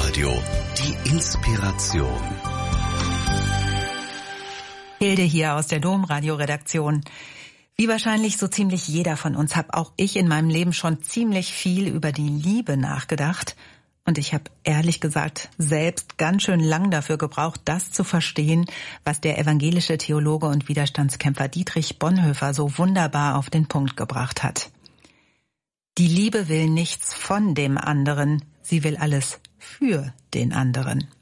Domradio. Die Inspiration. Hilde hier aus der Domradio-Redaktion. Wie wahrscheinlich so ziemlich jeder von uns habe auch ich in meinem Leben schon ziemlich viel über die Liebe nachgedacht. Und ich habe ehrlich gesagt selbst ganz schön lang dafür gebraucht, das zu verstehen, was der evangelische Theologe und Widerstandskämpfer Dietrich Bonhoeffer so wunderbar auf den Punkt gebracht hat. Die Liebe will nichts von dem anderen, sie will alles für den anderen.